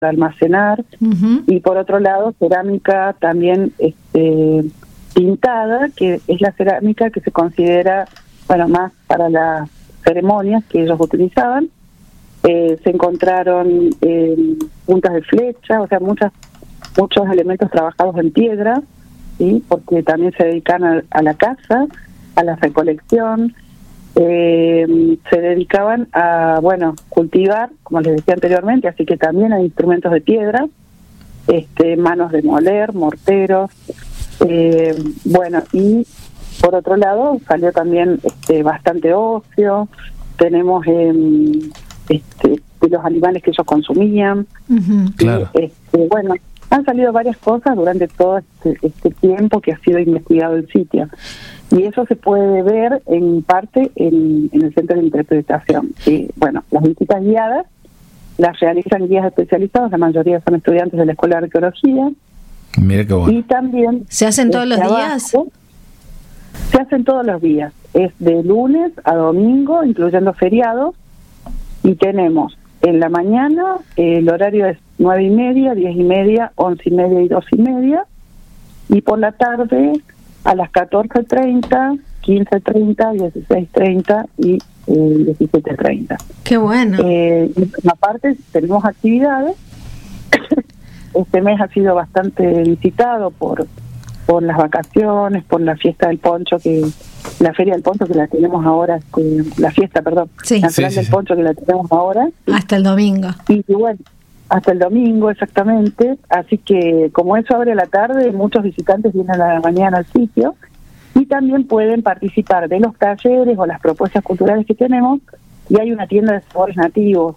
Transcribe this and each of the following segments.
almacenar, y por otro lado cerámica también pintada, que es la cerámica que se considera, bueno, más para las ceremonias que ellos utilizaban. Se encontraron puntas de flecha, o sea, muchos elementos trabajados en piedra, ¿sí? Porque también se dedican a la caza, a la recolección, se dedicaban a, bueno, cultivar, como les decía anteriormente, así que también hay instrumentos de piedra, manos de moler, morteros, bueno, y por otro lado salió también bastante ocio. Tenemos los animales que ellos consumían. Claro. Bueno, han salido varias cosas durante todo este tiempo que ha sido investigado el sitio. Y eso se puede ver en parte en el centro de interpretación. Bueno, las visitas guiadas las realizan guías especializados, la mayoría son estudiantes de la Escuela de Arqueología. Mira qué bueno. Y también... ¿Se hacen todos los días? Se hacen todos los días. Es de lunes a domingo, incluyendo feriados. Y tenemos en la mañana, el horario es 9:30, 10:30, 11:30 y 2:30. Y por la tarde, a las 14:30, 15:30, 16:30 y 17:30. Qué bueno. Aparte, tenemos actividades. Este mes ha sido bastante visitado por las vacaciones, por la fiesta del poncho, la feria del poncho que la tenemos ahora, la fiesta, perdón, sí. La feria del poncho que la tenemos ahora. Hasta el domingo. Y bueno, hasta el domingo exactamente, así que como eso abre a la tarde, muchos visitantes vienen a la mañana al sitio y también pueden participar de los talleres o las propuestas culturales que tenemos, y hay una tienda de sabores nativos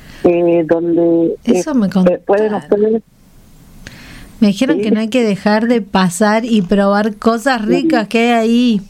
donde eso me pueden ustedes... Me dijeron que no hay que dejar de pasar y probar cosas ricas que hay ahí.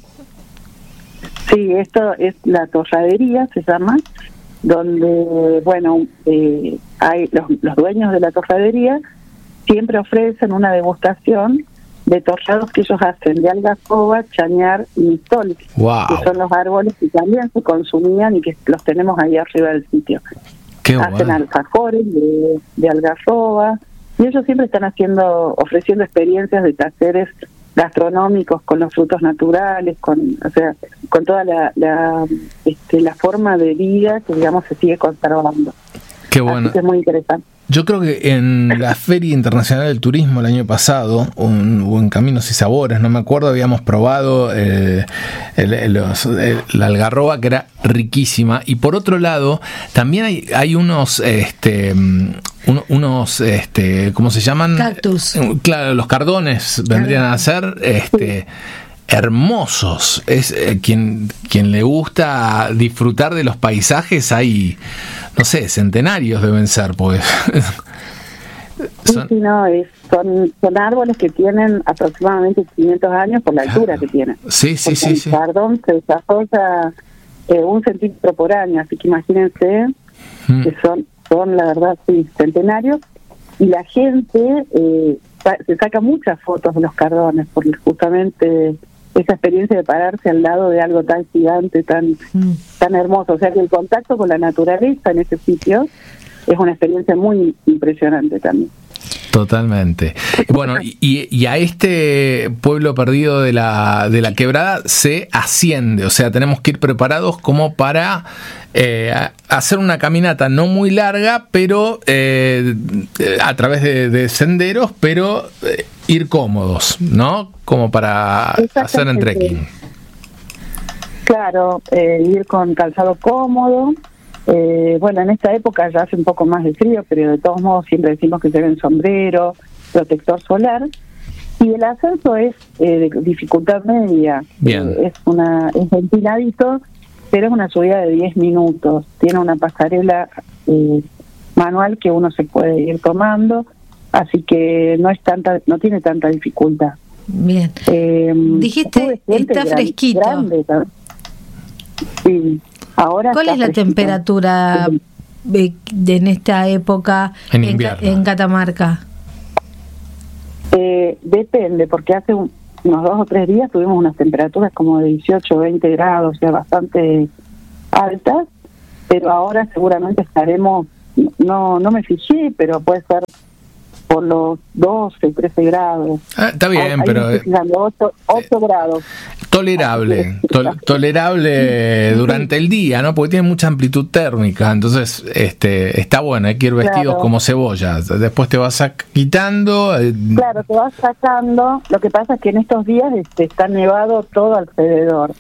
Sí, esto es la torradería, se llama, donde, bueno, hay los dueños de la torradería siempre ofrecen una degustación de torrados que ellos hacen de algarroba, chañar y mistol, wow, que son los árboles que también se consumían y que los tenemos ahí arriba del sitio. Qué hacen bueno. alfajores de algarroba, y ellos siempre están ofreciendo experiencias de talleres gastronómicos con los frutos naturales, con toda la forma de vida que, digamos, se sigue conservando. Qué bueno. Así que es muy interesante. Yo creo que en la Feria Internacional del Turismo el año pasado, o en Caminos y Sabores, no me acuerdo, habíamos probado la algarroba, que era riquísima. Y por otro lado, también hay unos ¿cómo se llaman? Cactus. Claro, los cardones vendrían a ser hermosos. Es quien le gusta disfrutar de los paisajes, hay, no sé, centenarios deben ser, pues. Son árboles que tienen aproximadamente 500 años por la altura que tienen. Sí. El cardón se desarrolla 1 centímetro por año, así que imagínense que son la verdad, sí, centenarios. Y la gente se saca muchas fotos de los cardones, porque justamente esa experiencia de pararse al lado de algo tan gigante, tan hermoso, o sea que el contacto con la naturaleza en ese sitio es una experiencia muy impresionante también. Totalmente. Bueno, y a este pueblo perdido de la Quebrada se asciende, o sea, tenemos que ir preparados como para hacer una caminata no muy larga, pero a través de senderos, pero ir cómodos, ¿no? Como para hacer en trekking. Claro, ir con calzado cómodo. Bueno, en esta época ya hace un poco más de frío, pero de todos modos siempre decimos que lleven sombrero, protector solar. Y el ascenso es de dificultad media. Bien. Es empinadito, pero es una subida de 10 minutos. Tiene una pasarela manual que uno se puede ir tomando, así que no tiene tanta dificultad. Bien. Dijiste, está fresquito. Grande, sí. Ahora ¿cuál es la temperatura en esta época en Catamarca? Depende, porque hace unos 2 o 3 días tuvimos unas temperaturas como de 18 o 20 grados, o sea, bastante altas, pero ahora seguramente estaremos no me fijé, pero puede ser por los 12, 13 grados. Está bien, pero 8 grados. Tolerable, tolerable durante el día, ¿no? Porque tiene mucha amplitud térmica, entonces está bueno, hay que ir vestidos como cebollas. Después te vas quitando. Claro, te vas sacando. Lo que pasa es que en estos días está nevado todo alrededor.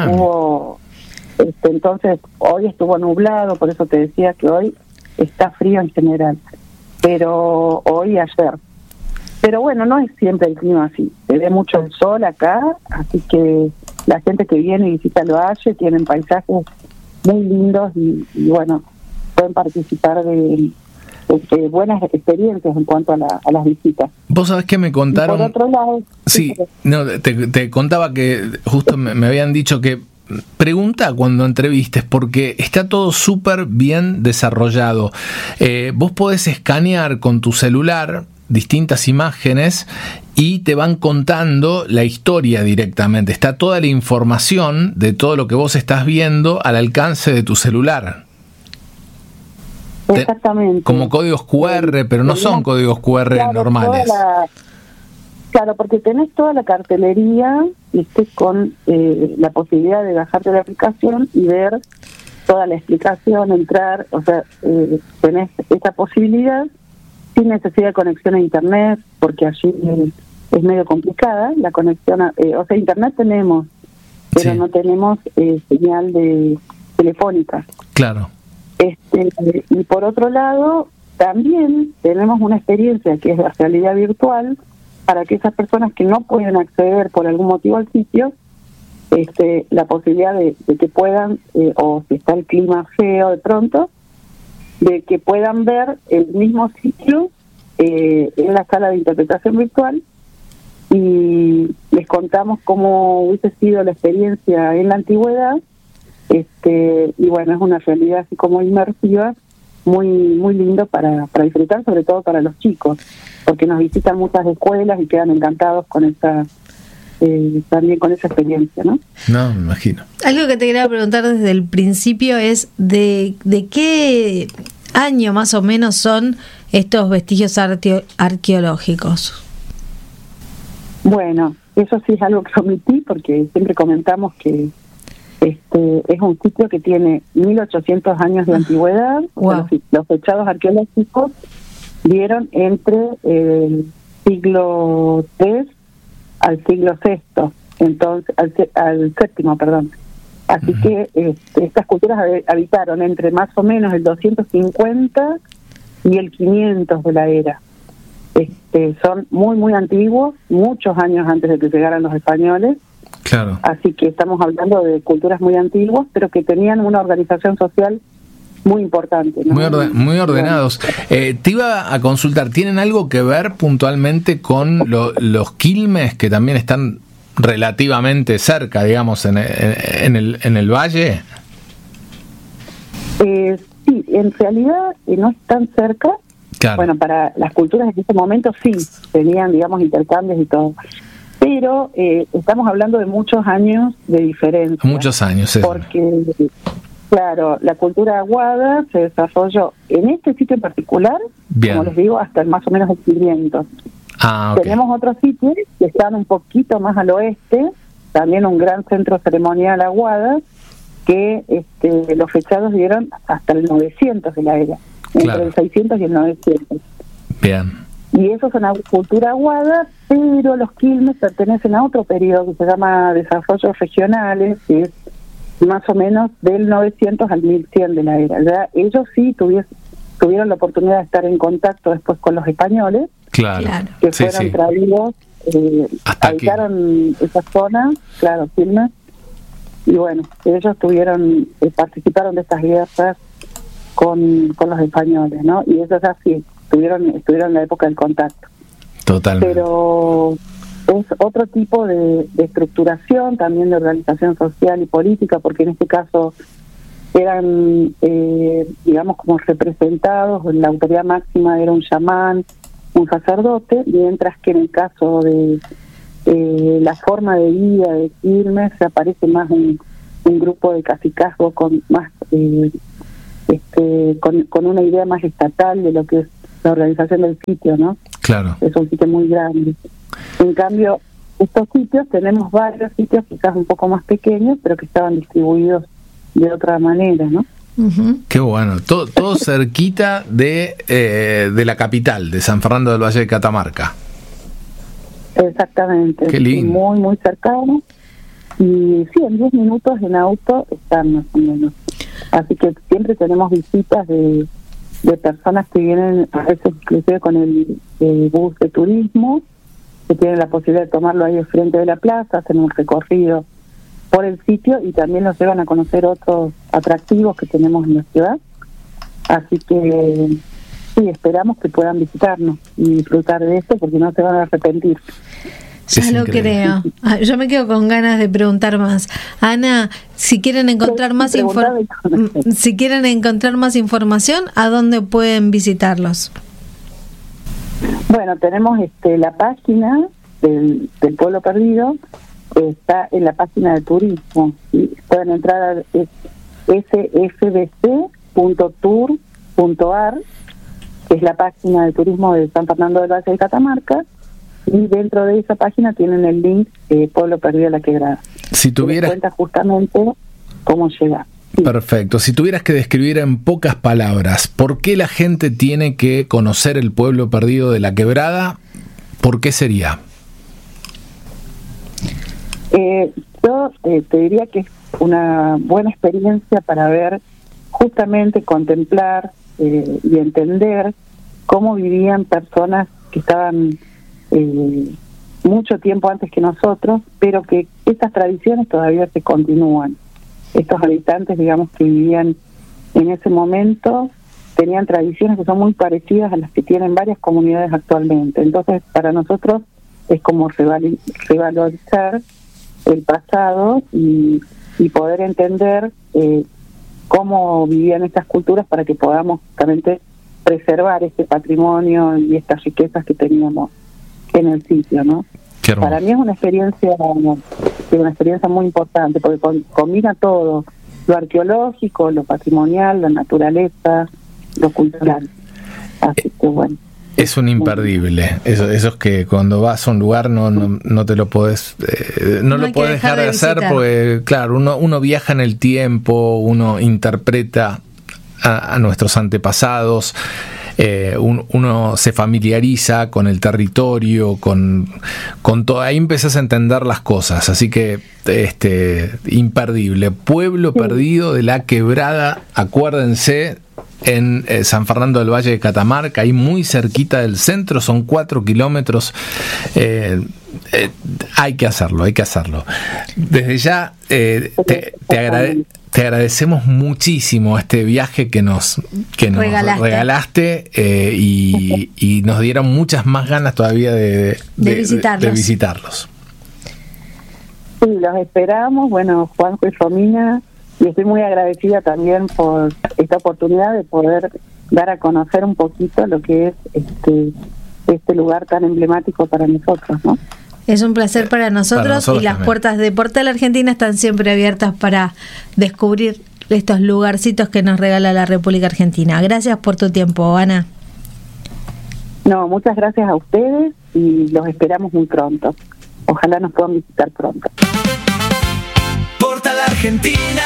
Entonces, hoy estuvo nublado, por eso te decía que hoy está frío en general. Pero hoy y ayer. Pero bueno, no es siempre el clima así. Se ve mucho el sol acá, así que la gente que viene y visita el valle tienen paisajes muy lindos y bueno, pueden participar de buenas experiencias en cuanto a las visitas. Vos sabés que me contaron... Y por otro lado... Sí, no, te contaba que justo me habían dicho que pregunta cuando entrevistes, porque está todo súper bien desarrollado. Vos podés escanear con tu celular distintas imágenes y te van contando la historia directamente. Está toda la información de todo lo que vos estás viendo al alcance de tu celular. Exactamente. Como códigos QR, pero no son códigos QR normales. Claro, porque tenés toda la cartelería, con la posibilidad de bajarte la aplicación y ver toda la explicación, entrar, o sea, tenés esa posibilidad sin necesidad de conexión a internet, porque allí es medio complicada la conexión, o sea, internet tenemos, pero no tenemos señal telefónica. Claro. Y por otro lado, también tenemos una experiencia que es la realidad virtual, para que esas personas que no pueden acceder por algún motivo al sitio, la posibilidad de que puedan, o si está el clima feo de pronto, de que puedan ver el mismo sitio en la sala de interpretación virtual, y les contamos cómo hubiese sido la experiencia en la antigüedad, y bueno, es una realidad así como inmersiva, muy muy lindo para disfrutar, sobre todo para los chicos, porque nos visitan muchas escuelas y quedan encantados con también con esa experiencia, ¿no? No, me imagino. Algo que te quería preguntar desde el principio es de qué año más o menos son estos vestigios arqueológicos. Bueno, eso sí es algo que omití, porque siempre comentamos que es un sitio que tiene 1800 años de antigüedad. Wow. Los fechados arqueológicos dieron entre el siglo III al siglo VI, entonces al séptimo, perdón. Así que estas culturas habitaron entre más o menos el 250 y el 500 de la era. Son muy muy antiguos, muchos años antes de que llegaran los españoles. Claro. Así que estamos hablando de culturas muy antiguas, pero que tenían una organización social muy importante, ¿no? Muy ordenados. Te iba a consultar, ¿tienen algo que ver puntualmente con los quilmes que también están relativamente cerca, digamos, en el valle? Sí, en realidad no están cerca. Claro. Bueno, para las culturas en ese momento sí, tenían, digamos, intercambios y todo. Pero estamos hablando de muchos años de diferencia. Muchos años, sí. Porque, claro, la cultura aguada se desarrolló en este sitio en particular, como les digo, hasta más o menos el 500. Okay. Tenemos otros sitios que están un poquito más al oeste, también un gran centro ceremonial aguada, que los fechados dieron hasta el 900 de la era, entre el 600 y el 900. Bien. Y eso es una cultura aguada, pero los quilmes pertenecen a otro periodo que se llama desarrollos regionales, que es más o menos del 900 al 1100 de la era. Ya ellos sí tuvieron la oportunidad de estar en contacto después con los españoles, claro, que fueron traídos, habitaron esa zona, claro, quilmes, y bueno, ellos participaron de estas guerras con los españoles, ¿no? Y ellos así estuvieron en la época del contacto. Totalmente. Pero es otro tipo de estructuración, también de organización social y política, porque en este caso eran, digamos, como representados, la autoridad máxima era un chamán, un sacerdote, mientras que en el caso de la forma de vida de Quilmes se aparece más un grupo de cacicazgo con más con una idea más estatal de lo que es la organización del sitio, ¿no? Claro. Es un sitio muy grande. En cambio, estos sitios, tenemos varios sitios quizás un poco más pequeños, pero que estaban distribuidos de otra manera, ¿no? Uh-huh. Qué bueno, todo cerquita de la capital, de San Fernando del Valle de Catamarca. Exactamente. Qué lindo. Muy, muy cercano. Y sí, en 10 minutos en auto están más o menos. Así que siempre tenemos visitas de personas que vienen, a veces inclusive con el bus de turismo, que tienen la posibilidad de tomarlo ahí enfrente de la plaza, hacen un recorrido por el sitio y también los llevan a conocer otros atractivos que tenemos en la ciudad. Así que sí, esperamos que puedan visitarnos y disfrutar de esto, porque no se van a arrepentir. Ya lo creo. Yo me quedo con ganas de preguntar más. Ana, si quieren encontrar más información, ¿a dónde pueden visitarlos? Bueno, tenemos la página del Pueblo Perdido, está en la página de turismo, ¿sí? Pueden entrar a sfbc.tour.ar, que es la página de turismo de San Fernando del Valle de Catamarca, y dentro de esa página tienen el link Pueblo Perdido La Quebrada. Si tuvieras... cuenta justamente cómo llegar. Sí. Perfecto. Si tuvieras que describir en pocas palabras, ¿por qué la gente tiene que conocer el Pueblo Perdido de La Quebrada? ¿Por qué sería? Yo te diría que es una buena experiencia para ver, justamente contemplar y entender cómo vivían personas que estaban mucho tiempo antes que nosotros, pero que estas tradiciones todavía se continúan. Estos habitantes, digamos, que vivían en ese momento, tenían tradiciones que son muy parecidas a las que tienen varias comunidades actualmente. Entonces, para nosotros es como revalorizar el pasado y poder entender cómo vivían estas culturas para que podamos justamente preservar este patrimonio y estas riquezas que teníamos en el sitio, ¿no? Para mí es una experiencia muy importante, porque combina todo, lo arqueológico, lo patrimonial, la naturaleza, lo cultural. Así que bueno. Es un imperdible. Eso es que cuando vas a un lugar no te lo podés no lo podés dejar de hacer, porque claro, uno viaja en el tiempo, uno interpreta a nuestros antepasados, uno se familiariza con el territorio, con todo, ahí empezás a entender las cosas, así que imperdible. Pueblo Perdido de La Quebrada, acuérdense, en San Fernando del Valle de Catamarca, ahí muy cerquita del centro, son 4 kilómetros. Hay que hacerlo. Desde ya te agradecemos muchísimo este viaje que nos regalaste, y nos dieron muchas más ganas todavía de visitarlos. Sí, los esperamos. Bueno, Juanjo y Romina, y estoy muy agradecida también por esta oportunidad de poder dar a conocer un poquito lo que es este lugar tan emblemático para nosotros, ¿no? Es un placer para nosotros y las también. Puertas de Portal Argentina están siempre abiertas para descubrir estos lugarcitos que nos regala la República Argentina. Gracias por tu tiempo, Ana. No, muchas gracias a ustedes y los esperamos muy pronto. Ojalá nos puedan visitar pronto. Portal Argentina,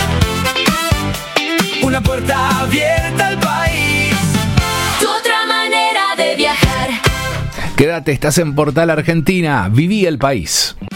una puerta abierta al país. Tu otra manera de viajar. Quédate, estás en Portal Argentina, viví el país.